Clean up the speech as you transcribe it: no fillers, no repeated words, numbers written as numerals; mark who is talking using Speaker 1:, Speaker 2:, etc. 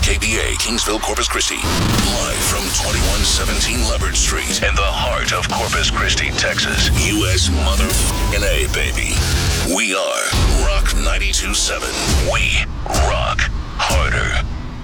Speaker 1: KKBA, Kingsville, Corpus Christi. Live from 2117 Leopard Street in the heart of Corpus Christi, Texas. U.S. motherfucking A, baby. We are Rock 92.7. We rock harder.